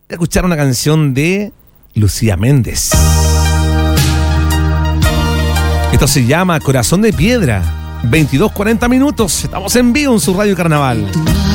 escuchar una canción de Lucía Méndez. Esto se llama Corazón de Piedra. 22:40 minutos. Estamos en vivo en su Radio Carnaval.